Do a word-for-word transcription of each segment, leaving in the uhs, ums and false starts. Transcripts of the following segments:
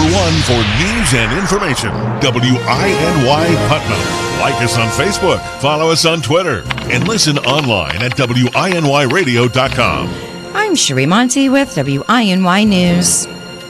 one for news and information. W I N Y Putnam. Like us on Facebook, follow us on Twitter, and listen online at W I N Y radio dot com. I'm Sheree Monty with W I N Y News.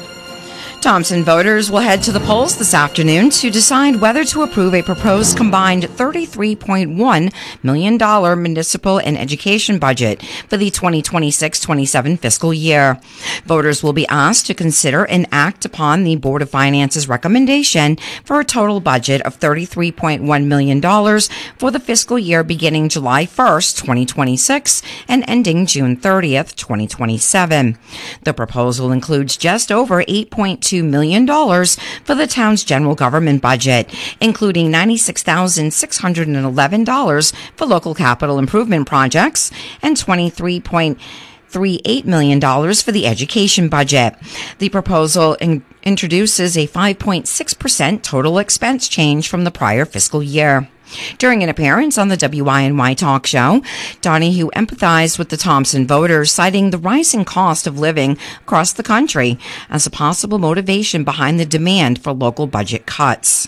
Thompson voters will head to the polls this afternoon to decide whether to approve a proposed combined thirty-three point one million dollars municipal and education budget for the twenty twenty-six twenty-seven fiscal year. Voters will be asked to consider and act upon the Board of Finance's recommendation for a total budget of thirty-three point one million dollars for the fiscal year beginning July first, twenty twenty-six and ending June thirtieth, twenty twenty-seven. The proposal includes just over eight point two million dollars for the town's general government budget, including ninety-six thousand six hundred eleven dollars for local capital improvement projects and twenty-three point three eight million dollars for the education budget. The proposal in- introduces a five point six percent total expense change from the prior fiscal year. During an appearance on the W I N Y talk show, Donahue empathized with the Thompson voters, citing the rising cost of living across the country as a possible motivation behind the demand for local budget cuts.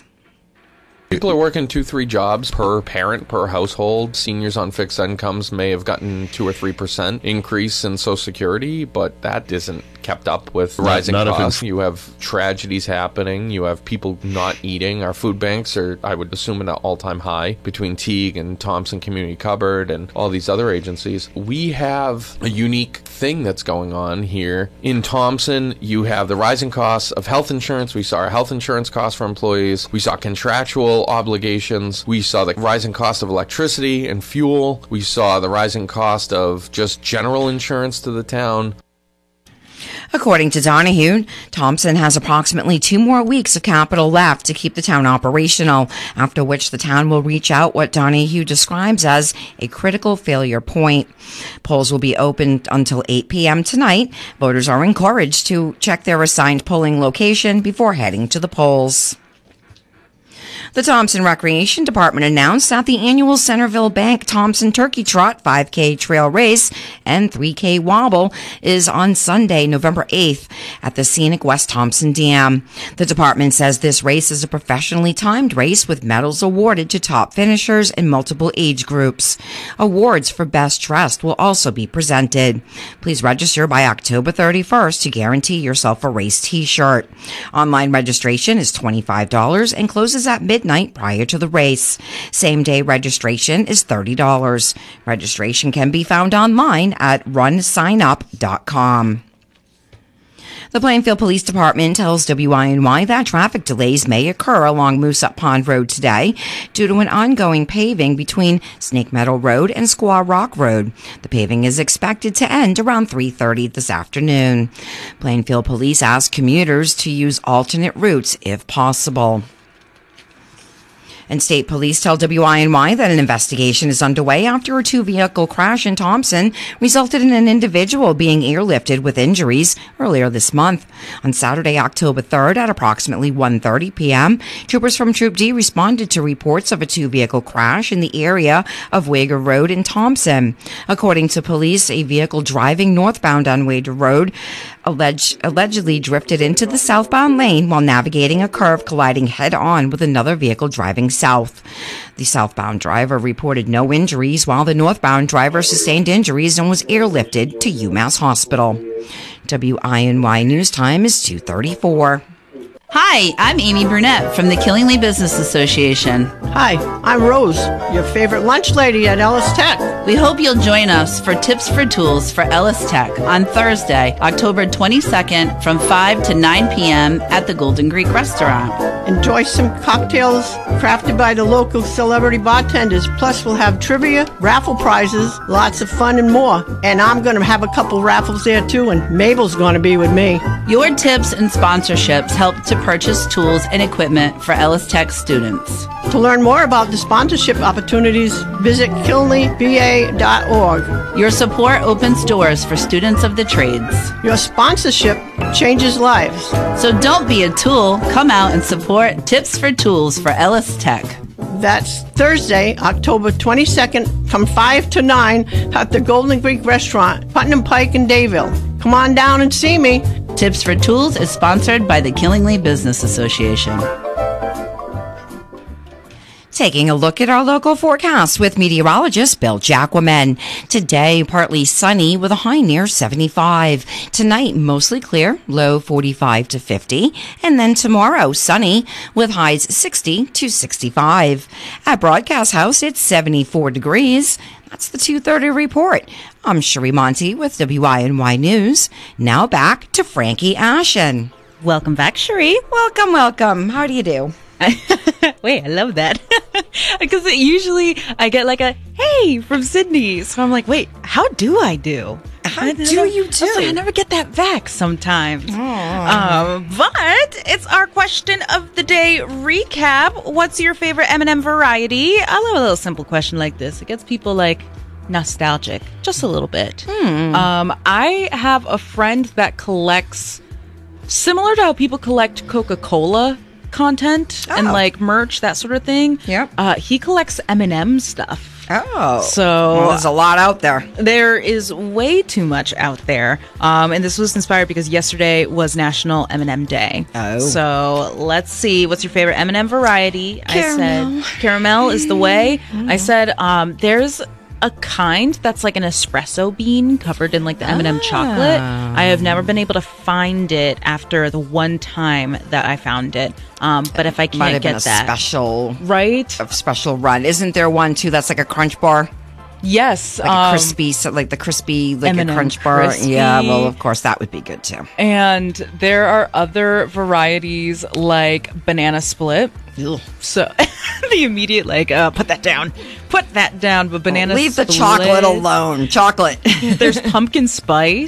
People are working two, three jobs per parent, per household. Seniors on fixed incomes may have gotten two or three percent increase in Social Security, but that isn't kept up with rising not, not costs. You have tragedies happening. You have people not eating. Our food banks are, I would assume, at an all-time high between Teague and Thompson Community Cupboard and all these other agencies. We have a unique thing that's going on here. In Thompson, you have the rising costs of health insurance. We saw our health insurance costs for employees. We saw contractual obligations. We saw the rising cost of electricity and fuel. We saw the rising cost of just general insurance to the town. According to Donahue, Thompson has approximately two more weeks of capital left to keep the town operational, after which the town will reach out what Donahue describes as a critical failure point. Polls will be open until eight p.m. tonight. Voters are encouraged to check their assigned polling location before heading to the polls. The Thompson Recreation Department announced that the annual Centerville Bank Thompson Turkey Trot five K Trail Race and three K Wobble is on Sunday, November eighth at the scenic West Thompson Dam. The department says this race is a professionally timed race with medals awarded to top finishers in multiple age groups. Awards for best dressed will also be presented. Please register by October thirty-first to guarantee yourself a race t-shirt. Online registration is twenty-five dollars and closes at midnight prior to the race. Same-day registration is thirty dollars. Registration can be found online at run sign up dot com. The Plainfield Police Department tells W I N Y that traffic delays may occur along Moosup Pond Road today due to an ongoing paving between Snake Meadow Road and Squaw Rock Road. The paving is expected to end around three thirty this afternoon. Plainfield Police ask commuters to use alternate routes if possible. And state police tell W I N Y that an investigation is underway after a two-vehicle crash in Thompson resulted in an individual being airlifted with injuries earlier this month. On Saturday, October third, at approximately one thirty p.m., troopers from Troop D responded to reports of a two-vehicle crash in the area of Wager Road in Thompson. According to police, a vehicle driving northbound on Wager Road alleged, allegedly drifted into the southbound lane while navigating a curve, colliding head-on with another vehicle driving south. The southbound driver reported no injuries, while the northbound driver sustained injuries and was airlifted to UMass Hospital. W I N Y News Time is two thirty-four. Hi, I'm Amy Burnett from the Killingly Business Association. Hi, I'm Rose, your favorite lunch lady at Ellis Tech. We hope you'll join us for Tips for Tools for Ellis Tech on Thursday, October twenty-second from five to nine p.m. at the Golden Greek Restaurant. Enjoy some cocktails crafted by the local celebrity bartenders. Plus, we'll have trivia, raffle prizes, lots of fun and more. And I'm going to have a couple raffles there too, and Mabel's going to be with me. Your tips and sponsorships help to purchase tools and equipment for Ellis Tech students. To learn more about the sponsorship opportunities, visit kilnley b a dot org. Your support opens doors for students of the trades. Your sponsorship changes lives. So don't be a tool. Come out and support Tips for Tools for Ellis Tech. That's Thursday, October twenty-second from five to nine at the Golden Greek Restaurant, Putnam Pike in Dayville. Come on down and see me. Tips for Tools is sponsored by the Killingly Business Association. Taking a look at our local forecast with meteorologist Bill Jacquemin. Today, partly sunny with a high near seventy-five. Tonight, mostly clear, low forty-five to fifty. And then tomorrow, sunny with highs sixty to sixty-five. At Broadcast House, it's seventy-four degrees. That's the two thirty report. I'm Sheree Monty with W I N Y News. Now back to Frankie Ashen. Welcome back, Sheree. Welcome, welcome. How do you do? Wait, I love that. Because usually I get like a, hey, from Sydney. So I'm like, wait, how do I do? How I do never- you I was like, do? I never get that back sometimes. Um, but it's our question of the day recap. What's your favorite M and M variety? I love a little simple question like this. It gets people like nostalgic, just a little bit. Um, I have a friend that collects, similar to how people collect Coca-Cola content and Oh. like merch, that sort of thing. Yep. Uh, he collects M and M stuff. Oh. So Well, there's a lot out there. there is way too much out there. Um, and this was inspired because yesterday was National M and M Day. Oh. So let's see. What's your favorite M and M variety? Caramel. I said caramel is the way. I said um, there's a kind that's like an espresso bean covered in like the M and M chocolate. I have never been able to find it after the one time that I found it. Um, but if I Might can't have been get a that, special, right? a special run. Isn't there one too that's like a crunch bar? Yes, Like um, a crispy, so like the crispy, like M and M a crunch bar. crispy. Yeah, well, of course, that would be good too. And there are other varieties like banana split. So the immediate like, uh, put that down, put that down. But banana Leave the split. chocolate alone. Chocolate. There's pumpkin spice.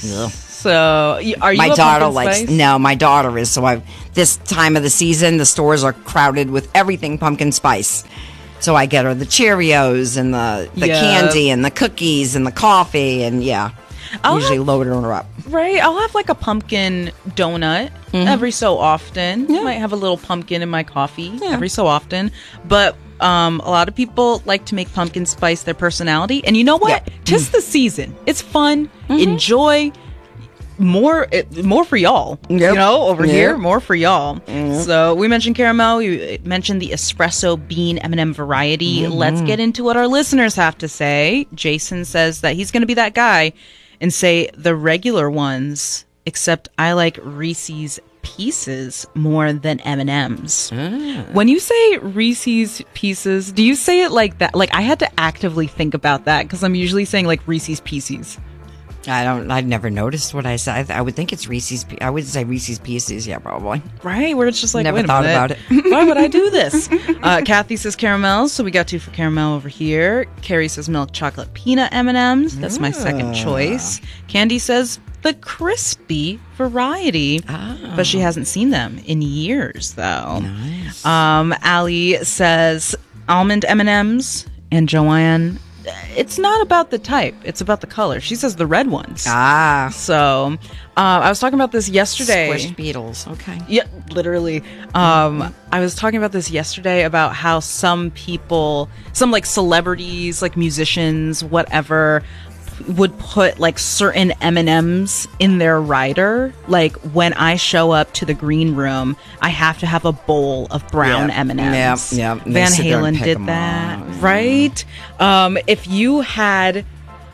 So y- are you? My a daughter pumpkin likes. spice? No, my daughter is. So I this time of the season, the stores are crowded with everything pumpkin spice. So I get her the Cheerios and the the Yeah. candy and the cookies and the coffee and yeah, I'll usually have- load her up. Right. I'll have like a pumpkin donut every so often. Might have a little pumpkin in my coffee every so often. But um, a lot of people like to make pumpkin spice their personality. And you know what? Yeah. Tis the season. It's fun. Enjoy. More, it, more for y'all. Yep. You know, over Yep. here, more for y'all. So we mentioned caramel. We mentioned the espresso bean M and M variety. Let's get into what our listeners have to say. Jason says that he's going to be that guy and say the regular ones, except I like Reese's Pieces more than M and M's. When you say Reese's Pieces, do you say it like that? Like I had to actively think about that because I'm usually saying like Reese's Pieces. I don't. I've never noticed what I said. I would think it's Reese's. Pe- I would say Reese's Pieces. Yeah, probably. Right, where it's just like, Never wait a thought minute. about it. Why would I do this? Uh, Kathy says caramel, so we got two for caramel over here. Carrie says milk chocolate peanut M and M's. That's my second choice. Candy says the crispy variety, but she hasn't seen them in years though. Nice. Um, Allie says almond M and M's, and Joanne, it's not about the type; it's about the color. She says the red ones. Ah, So, uh, I was talking about this yesterday. squished beetles. Okay. Yeah, literally. Um, I was talking about this yesterday about how some people, some like celebrities, like musicians, whatever, would put like certain M and M's in their rider. Like when I show up to the green room, I have to have a bowl of brown Yeah. M and M's. Yeah, yeah. They Van sit there and Halen pick did 'em that, out. right? Um, if you had.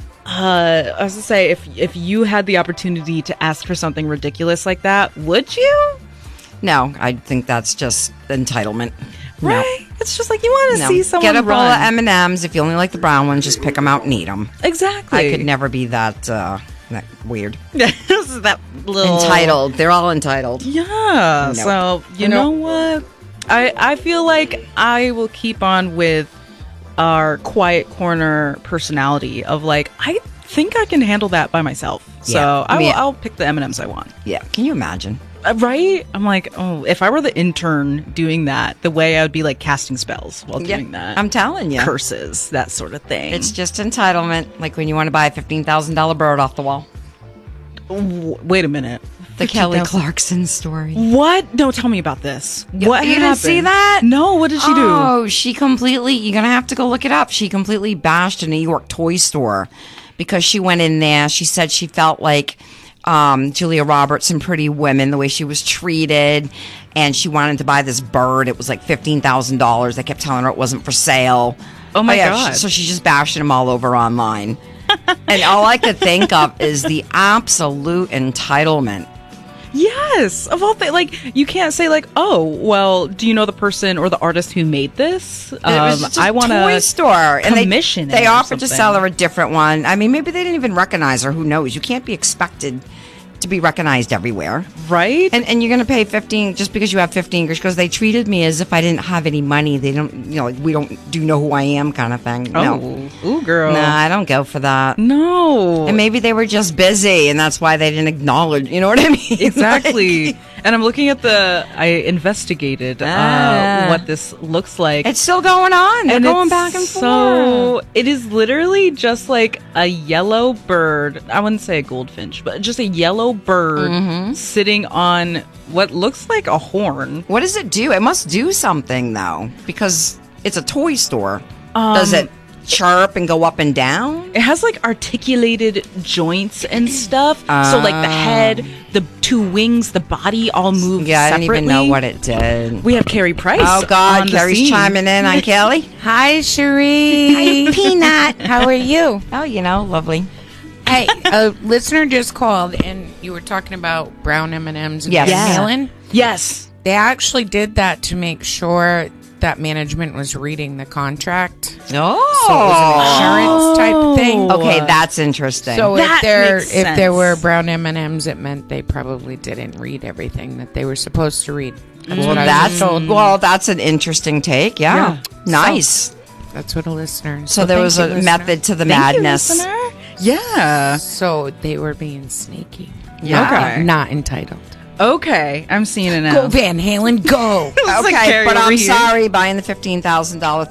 Uh, I was gonna say if if you had the opportunity to ask for something ridiculous like that, would you? No, I think that's just entitlement. No. Right? It's just like you want to No. see someone Get a bowl run. of M and M's. If you only like the brown ones, just pick them out and eat them. Exactly. I could never be that uh, that weird. This is that little Entitled. They're all entitled. Yeah. Nope. So you Nope. know what? I I feel like I will keep on with our quiet corner personality of like I think I can handle that by myself. So Yeah. I will, Yeah. I'll pick the M and M's I want. Yeah. Can you imagine? Uh, right? I'm like, oh, if I were the intern doing that, the way I would be like casting spells while doing that. I'm telling you. Curses, that sort of thing. It's just entitlement. Like when you want to buy a fifteen thousand dollars bird off the wall. W- wait a minute. The Kelly fifteen thousand Clarkson story. What? No, tell me about this. What you didn't happened? see that? No, what did she do? Oh, she completely, you're going to have to go look it up. She completely bashed a New York toy store because she went in there. She said she felt like um, Julia Roberts in Pretty Women, the way she was treated, and she wanted to buy this bird. It was like fifteen thousand dollars. They kept telling her it wasn't for sale. Oh my yeah, God. she- so she's just bashing them all over online. And all I could think of is the absolute entitlement. Yes, of all things, like you can't say like, oh, well, do you know the person or the artist who made this? It was Um, just a I want toy to store, and they commission it they or offered to something. sell her a different one. I mean, maybe they didn't even recognize her. Who knows? You can't be expected to be recognized everywhere. right. And and you're gonna pay fifteen just because you have fifteen because they treated me as if I didn't have any money. They don't, you know, like we don't do you know who I am kind of thing. No, oh, ooh, girl. nah, I don't go for that. No. And maybe they were just busy, and that's why they didn't acknowledge. You know what I mean? Exactly. And I'm looking at the. I investigated Ah. uh, what this looks like. It's still going on. They're and going it's back and so, forth. it is literally just like a yellow bird. I wouldn't say a goldfinch, but just a yellow bird Mm-hmm. sitting on what looks like a horn. What does it do? It must do something though, because it's a toy store. Um, Does it chirp and go up and down? It has like articulated joints and stuff. so like the head, the two wings, the body all move Yeah, I separately. didn't even know what it did. We have Carrie Price. Oh God, on the Carrie's scene. chiming in on Kelly. Hi, Cherie. Hi, Peanut. How are you? Oh, you know, lovely. Hey, a listener just called, and you were talking about brown M and M's and Yes. Van Yeah. Halen. Yes. They actually did that to make sure that management was reading the contract. Oh, So it was an insurance type thing. okay, that's interesting. So That if there makes if there sense. were brown M and M's, it meant they probably didn't read everything that they were supposed to read. That's well, what I was that's told. well, that's an interesting take. Yeah, Yeah. nice. That's what a listener. So, there thank was you, a listener. method to the Thank you, madness. listener. Yeah. So they were being sneaky. Yeah. Okay. Not entitled. Okay. I'm seeing it now. Go Van Halen, go. It's like Okay, Carrie but over I'm here. sorry, buying the fifteen thousand dollar